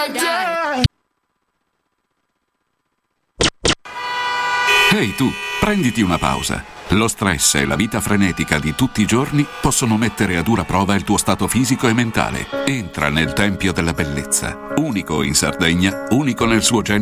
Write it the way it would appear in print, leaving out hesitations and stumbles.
Ehi tu, prenditi una pausa. Lo stress e la vita frenetica di tutti i giorni possono mettere a dura prova il tuo stato fisico e mentale. Entra nel Tempio della Bellezza, unico in Sardegna, unico nel suo genere.